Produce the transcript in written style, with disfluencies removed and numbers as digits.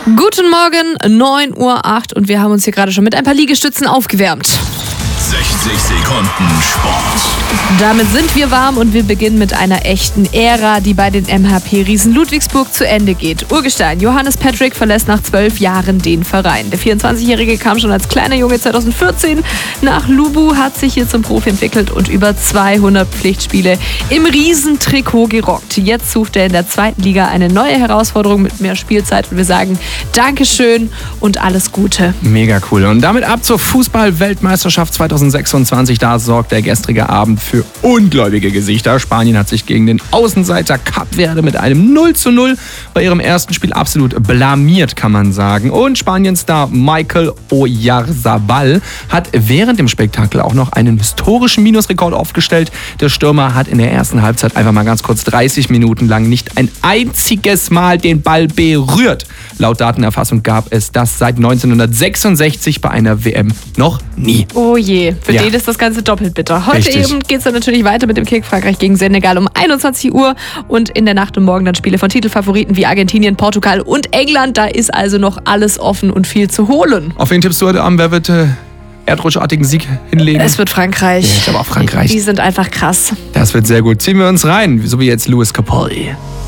Guten Morgen, 9:08 Uhr und wir haben uns hier gerade schon mit ein paar Liegestützen aufgewärmt. 60 Sekunden Sport. Damit sind wir warm und wir beginnen mit einer echten Ära, die bei den MHP Riesen Ludwigsburg zu Ende geht. Urgestein Johannes Patrick verlässt nach 12 Jahren den Verein. Der 24-Jährige kam schon als kleiner Junge 2014 nach Lubu, hat sich hier zum Profi entwickelt und über 200 Pflichtspiele im Riesentrikot gerockt. Jetzt sucht er in der zweiten Liga eine neue Herausforderung mit mehr Spielzeit und wir sagen Dankeschön und alles Gute. Mega cool. Und damit ab zur Fußball-Weltmeisterschaft 2026. Da sorgt der gestrige Abend für ungläubige Gesichter. Spanien hat sich gegen den Außenseiter Kap Verde mit einem 0:0 bei ihrem ersten Spiel absolut blamiert, kann man sagen. Und Spaniens-Star Michael Oyarzabal hat während dem Spektakel auch noch einen historischen Minusrekord aufgestellt. Der Stürmer hat in der ersten Halbzeit einfach mal ganz kurz 30 Minuten lang nicht ein einziges Mal den Ball berührt. Laut Datenerfassung gab es das seit 1966 bei einer WM noch nie. Oh je, für den ist das Ganze doppelt bitter. Heute Richtig. eben geht es dann natürlich weiter mit dem Kick Frankreich gegen Senegal um 21 Uhr und in der Nacht und morgen dann Spiele von Titelfavoriten wie Argentinien, Portugal und England. Da ist also noch alles offen und viel zu holen. Auf wen tippst du heute Abend? Wer wird erdrutschartigen Sieg hinlegen? Es wird Frankreich. Ja, ich glaube auch Frankreich. Die sind einfach krass. Das wird sehr gut. Ziehen wir uns rein, so wie jetzt Lewis Capaldi.